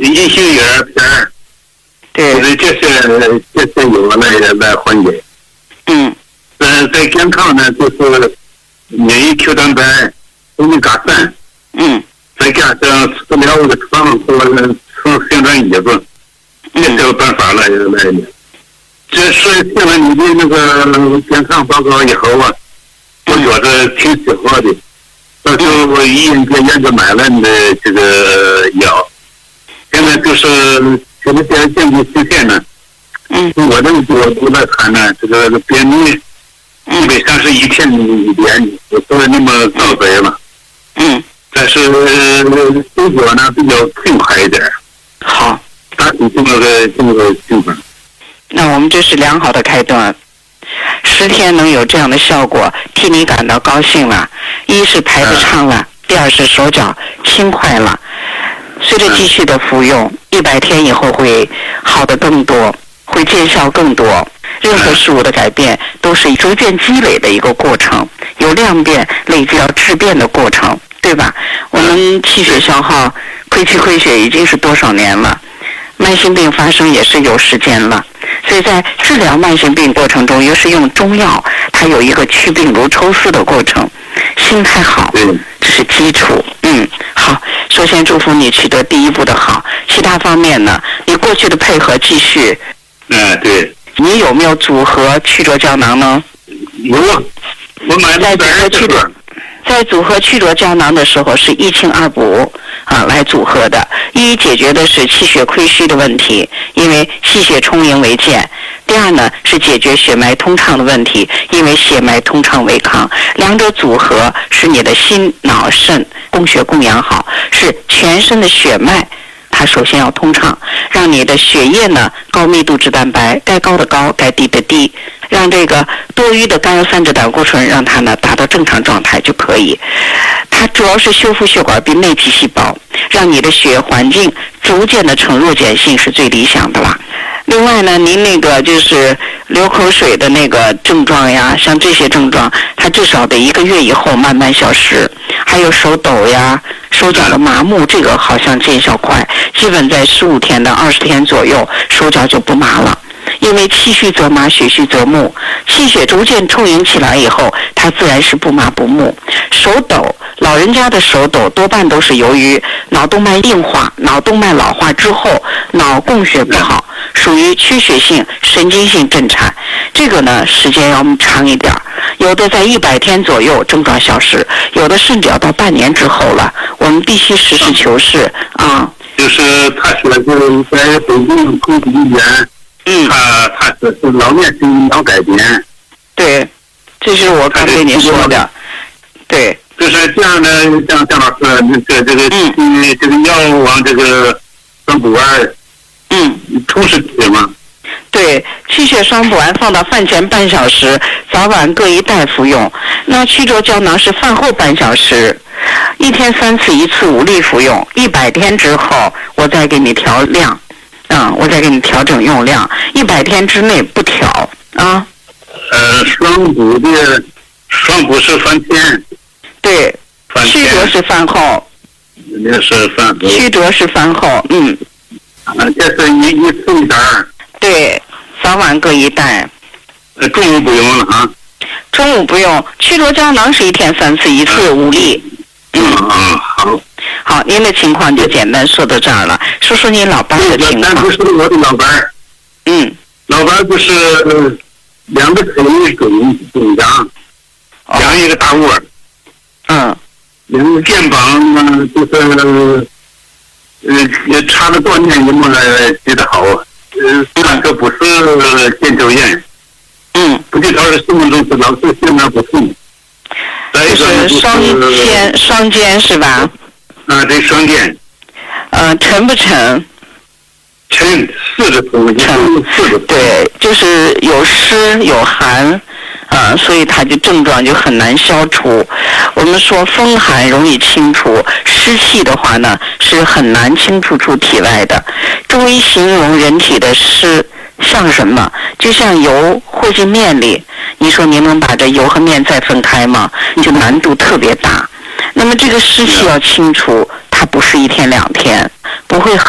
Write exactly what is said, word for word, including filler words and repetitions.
银杏叶片儿， 对， 就是这些这些有来来缓解。 嗯。 呃，在健康呢，就是免疫 Q 蛋白、欧米伽三， 嗯， 再加上食疗的方和从旋转叶子，这些个办法来来。这是听了你的那个健康报告以后啊，我觉得挺适合的。到时候我医院给研究买了你的这个药，现在就是这个电经济实现呢。 嗯， 我的角度来看呢，这个便秘。一百三十一天一点，不是那么高杯了。 嗯。 但是动作呢比较轻快一点。 好。 大体这么个这么个情况。 那我们这是良好的开端，十天能有这样的效果，替你感到高兴了。一是排得畅了，第二是手脚轻快了。随着继续的服用，一百天以后会好的更多，会见效更多。任何事物的改变都是逐渐积累的一个过程，有量变累积到质变的过程，对吧？我们气血消耗、亏气亏血已经是多少年了，慢性病发生也是有时间了，所以在治疗慢性病过程中，又是用中药，它有一个祛病如抽丝的过程。心态好，这是基础。嗯，好，首先祝福你取得第一步的好，其他方面呢，你过去的配合继续。 嗯，对。 你有没有组合曲浊胶囊呢？ 有啊，我买了在组合曲浊，在组合曲浊胶囊的时候是一清二补啊来组合的。一解决的是气血亏虚的问题，因为气血充盈为健；第二呢是解决血脉通畅的问题，因为血脉通畅为康。两者组合使你的心脑肾供血供养好，是全身的血脉。它首先要通畅，让你的血液呢高密度脂蛋白，该高的高，该低的低，让这个多余的甘油三酯胆固醇让它呢达到正常状态就可以。它主要是修复血管壁内肌细胞，让你的血液环境逐渐的呈弱碱性是最理想的啦。另外呢，您那个就是流口水的那个症状呀，像这些症状，它至少得一个月以后慢慢消失。还有手抖呀、手脚的麻木，这个好像见效快，基本在十五天到二十天左右，手脚就不麻了。因为气虚则麻，血虚则木，气血逐渐充盈起来以后，它自然是不麻不木。手抖，老人家的手抖多半都是由于脑动脉硬化、脑动脉老化之后，脑供血不好，属于缺血性神经性震颤。这个呢，时间要长一点，有的在一百天左右症状消失，有的甚至要到半年之后了。我们必须实事求是啊。 就是他说是在北京空气医院。 嗯， 他他是是老年性脑改变， 对，这是我刚跟您说的，对， 就是这样的，像像老师，这这个嗯，这个药往这个双补丸，嗯，同时吃吗？ 对，气血双补丸放到饭前半小时，早晚各一袋服用。那曲浊胶囊是饭后半小时，一天三次，一次五粒服用。一百天之后，我再给你调量。嗯，我再给你调整用量，一百天之内不调啊。 呃，双补的双补是饭前， 对，曲浊是饭后， 那是饭后， 曲浊是饭后，嗯。 啊，这是一一次一袋。对， 早晚各一袋。 呃，中午不用了啊。 中午不用，曲浊胶囊是一天三次，一次五粒。 嗯嗯，好。 好，您的情况就简单说到这儿了。说说您老伴的情况。 咱不是我的老伴儿。 嗯。 老伴儿不是呃两个腿肿肿胀，两一个大窝。 嗯。 两个肩膀呢，就是呃查了多年也没来觉得好。呃，那个不是肩周炎。 嗯。 不知道是什么东西，老是心脏不痛。 就是双肩，双肩是吧？ 啊，对，双肩。 呃，沉不沉？ 沉，四个头， 沉， 四个头。 对，就是有湿有寒，啊，所以它就症状就很难消除。我们说风寒容易清除，湿气的话呢是很难清除出体外的。中医形容人体的湿像什么？就像油和进面里，你说您能把这油和面再分开吗？就难度特别大。那么这个湿气要清除，它不是一天两天，不会